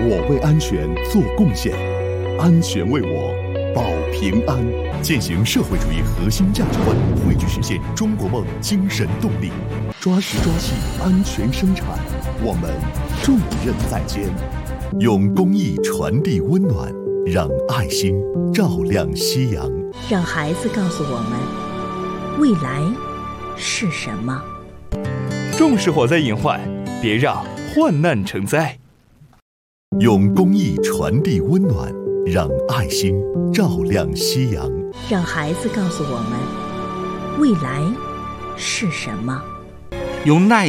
我为安全做贡献，安全为我保平安。践行社会主义核心价值观，汇聚实现中国梦精神动力，抓实抓细安全生产，我们重任在肩。用公益传递温暖，让爱心照亮夕阳。 让孩子告诉我们，未来是什么？ 重视火灾隐患，别让患难成灾。 用公益传递温暖，让爱心照亮夕阳。 让孩子告诉我们，未来是什么？ 用耐